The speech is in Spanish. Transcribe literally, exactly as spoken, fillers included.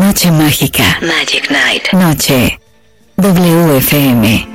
Noche mágica. Magic Night. Noche. W F M.